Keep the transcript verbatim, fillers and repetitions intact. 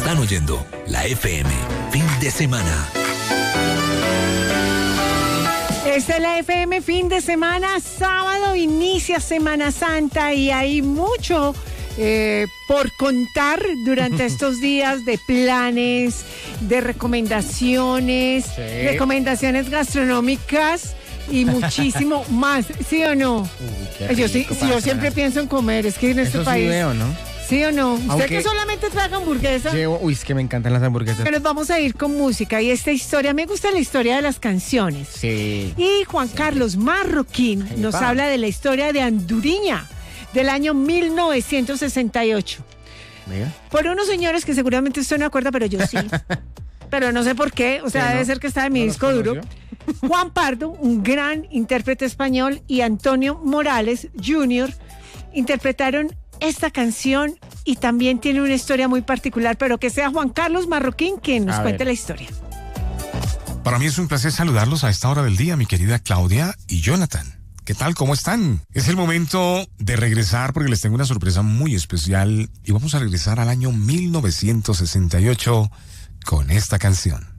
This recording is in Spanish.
Están oyendo la F M, fin de semana. Esta es la F M, fin de semana, sábado inicia Semana Santa y hay mucho eh, por contar durante estos días de planes, de recomendaciones, sí. recomendaciones gastronómicas y muchísimo más, ¿sí o no? Uy, yo, sí, sí, yo siempre pienso en comer, es que en este Eso país... Sí veo, ¿no? ¿Sí o no? ¿Usted Aunque que solamente traga hamburguesa? Llevo, uy, es que me encantan las hamburguesas. Pero nos vamos a ir con música y esta historia, me gusta la historia de las canciones. Sí. Y Juan sí. Carlos Marroquín Ay, nos pa. habla de la historia de Anduriña, del año mil novecientos sesenta y ocho. Mira. Por unos señores que seguramente usted no acuerda, pero yo sí. Pero no sé por qué, o sea, sí, debe no, ser que está en mi no disco duro. Juan Pardo, un gran intérprete español, y Antonio Morales junior interpretaron esta canción y también tiene una historia muy particular, pero que sea Juan Carlos Marroquín quien nos a cuente ver. la historia. Para mí es un placer saludarlos a esta hora del día, mi querida Claudia y Jonathan. ¿Qué tal? ¿Cómo están? Es el momento de regresar porque les tengo una sorpresa muy especial y vamos a regresar al año mil novecientos sesenta y ocho con esta canción.